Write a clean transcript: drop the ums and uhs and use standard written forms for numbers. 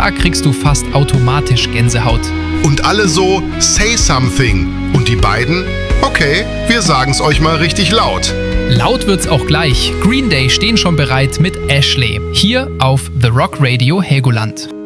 Da kriegst du fast automatisch Gänsehaut. Und alle so, say something. Und die beiden? Okay, wir sagen's euch mal richtig laut. Laut wird's auch gleich. Green Day stehen schon bereit mit Ashley. Hier auf The Rock Radio Helgoland.